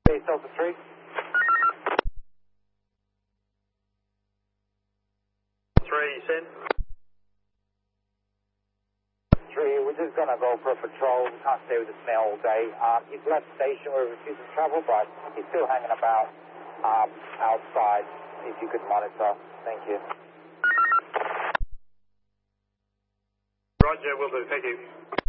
Okay, Delta 3. 3, send. 3, we're just going to go for a patrol. We can't stay with the smell all day. He's left station. We're refusing travel, but he's still hanging about outside. If you could monitor. Thank you. Roger, will do. Thank you.